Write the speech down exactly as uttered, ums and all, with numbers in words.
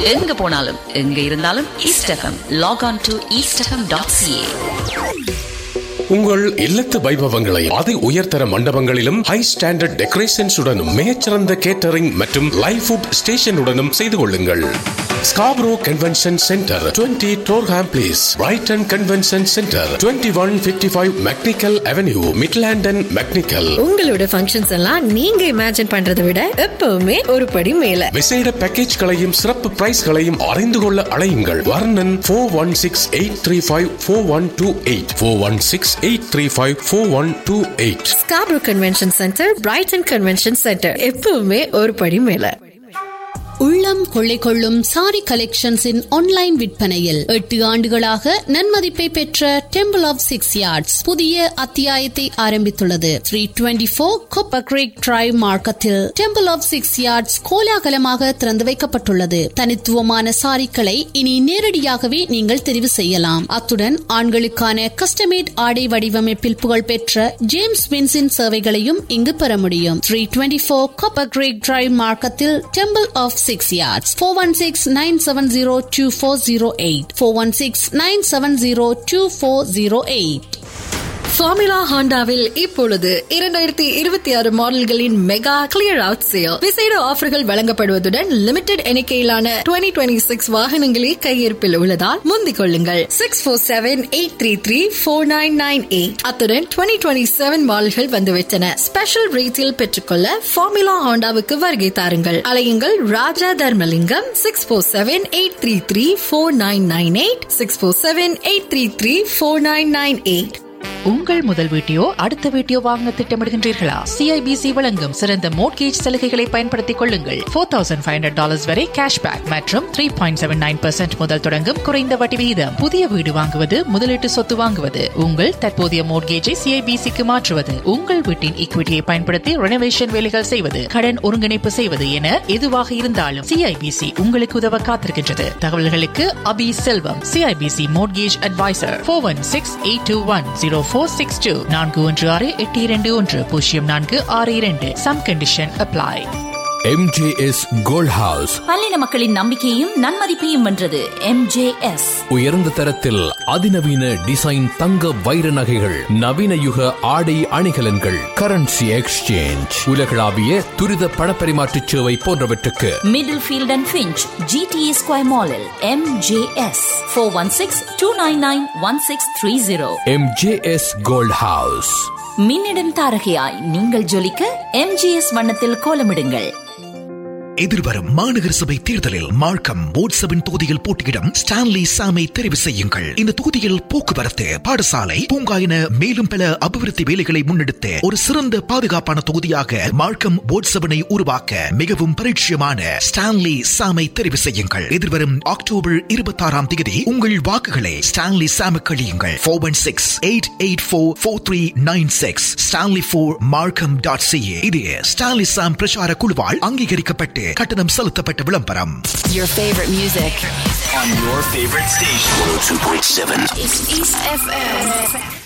எங்க போனாலும் எங்க இருந்தாலும் east FM. Lock on to east FM dot CA. உங்கள் இல்லத்து வைபவங்களை அதி உயர்தர மண்டபங்களிலும் ஹை ஸ்டாண்டர்ட் டெக்கரேஷன்ஸ் உடனும் மிகச்சிறந்த கேட்டரிங் மற்றும் லைவ் ஃபுட் ஸ்டேஷனுடனும் செய்து கொள்ளுங்கள். Scarborough convention centre, twenty Durham place, Brayton convention centre, twenty one fifty five mechanical avenue, மிட்லாண்டன் mechanical. உங்களோட ஃபங்க்ஷன்ஸ் எல்லாம் நீங்க இமேஜின் பண்றதை விட எப்பவுமே ஒரு படி மேல. விசேட பேக்கேஜ்களையும் சிறப்பு பிரைஸ்களையும் அறிந்து கொள்ள அழையுங்கள். வர்ணன் four one six eight three five four one two eight four one six eight three five four one two eight. Scarborough convention centre, Brayton convention centre, எப்பவுமே ஒரு படி மேல. உள்ளம் கொள்ளை கொள்ளும் சாரி கலெக்ஷன்ஸின் ஆன்லைன் விற்பனையில் எட்டு ஆண்டுகளாக நன்மதிப்பை பெற்ற டெம்பிள் ஆஃப் சிக்ஸ் யார்ட்ஸ் புதிய அத்தியாயத்தை ஆரம்பித்துள்ளது. Three twenty four copper Greek drive மார்க்கத்தில் டெம்பிள் ஆஃப் சிக்ஸ் யார்ட்ஸ் கோலாகலமாக திறந்து வைக்கப்பட்டுள்ளது. தனித்துவமான சாரிக்களை இனி நேரடியாகவே நீங்கள் தெரிவு செய்யலாம். அத்துடன் ஆண்களுக்கான கஸ்டமேட் ஆடை வடிவமைப்பில் புகழ் பெற்ற ஜேம்ஸ் வின்ஸின் சேவைகளையும் இங்கு பெற முடியும். Three twenty four copper Greek drive மார்க்கத்தில் temple of six yards. four one six nine seven zero two four zero eight four one six nine seven zero two four zero eight. Formula ஹாண்டாவில் இப்பொழுது இரண்டாயிரத்தி இருபத்தி ஆறு மாடல்களின் mega clear out sale. விசேட ஆஃபர்கள் வழங்கப்படுவதுடன் limited எண்ணிக்கையிலான twenty twenty six வாகனங்களே கையிருப்பில் உள்ளதால் முந்திக் கொள்ளுங்கள். Six four seven eight three three four nine nine eight. அத்துடன் டுவெண்ட்டி டுவெண்ட்டி செவன் மாடல்கள் வந்துவிட்டன. ஸ்பெஷல் ரேட்டில் பெற்றுக்கொள்ள ஃபார்முலா ஹாண்டாவுக்கு வருகை தாருங்கள். அலையுங்கள் ராஜா Dharmalingam. Six four seven eight three three four nine nine eight six four seven eight three three four nine nine eight. உங்கள் முதல் வீட்டையோ அடுத்த வீட்டையோ வாங்க திட்டமிடுகின்றீர்களா? சிஐபிசி வழங்கும் சிறந்த மோட்கேஜ் சலுகைகளை பயன்படுத்திக் கொள்ளுங்கள். Four thousand five hundred dollars வரை கேஷ்பேக் மற்றும் three point seven nine percent முதல் தொடங்கும் குறைந்த வட்டி விகிதம். புதிய வீடு வாங்குவது, முதலீட்டு சொத்து வாங்குவது, உங்கள் தற்போதைய மோட்கேஜை சிஐபிசிக்கு மாற்றுவது, உங்கள் வீட்டின் ஈக்விட்டியை பயன்படுத்தி ரெனோவேஷன் வேலைகள் செய்வது, கடன் ஒருங்கிணைப்பு செய்வது என எதுவாக இருந்தாலும் சிஐபிசி உங்களுக்கு உதவ காத்திருக்கின்றது. தகவல்களுக்கு அபி செல்வம், CIBC mortgage advisor, four one six eight two one zero four six two நான்கு ஒன்று ஆறு எட்டு இரண்டு ஒன்று பூஜ்ஜியம் நான்கு ஆறு இரண்டு. Some condition apply. MJS gold house பல்லின மக்களின் நம்பிக்கையும் நன்மதிப்பையும் வென்றது. எம்ஜேஎஸ் உயர்ந்த தரத்தில் அதிநவீன டிசைன் தங்க வைர நகைகள், நவீன யுக ஆடை அணிகலன்கள், கரன்சி எக்ஸ்சேஞ்ச், உலகளாவிய துரித பணப்பரிமாற்ற சேவை போன்றவற்றுக்கு middle field and Finch GTA square மாலில் MJS four one six two nine nine one six three zero. MJS gold house. மின்னிடம் தாரகையாய் நீங்கள் ஜொலிக்க எம்ஜிஎஸ் வண்ணத்தில் கோலமிடுங்கள். எதிர்வரும் மாநகர சபை தேர்தலில் மார்க்கம் வார்டு தொகுதியில் போட்டியிடும் ஸ்டான்லி சாமை தெரிவு செய்யுங்கள். இந்த தொகுதியில் போக்குவரத்து, பாடசாலை, பூங்கா என மேலும் பல அபிவிருத்தி வேலைகளை முன்னெடுத்து ஒரு சிறந்த பாதுகாப்பான தொகுதியாக மார்க்கம் வார்டு உருவாக்க மிகவும் பரிச்சயமான ஸ்டான்லி சாமை தெரிவு செய்யுங்கள். எதிர்வரும் அக்டோபர் இருபத்தி ஆறாம் தேதி உங்கள் வாக்குகளை ஸ்டான்லி சாமுக்கு அளியுங்கள். Four one six eight eight four four three nine six Stanley four மார்க்கம் டாட் சிஏ. இது ஸ்டான்லி சாம் பிரச்சார குழுவால் அங்கீகரிக்கப்பட்டு கட்டணம் செலுத்தப்பட்ட விளம்பரம். Your favorite music on your favorite station. one oh two point seven. It's East F M.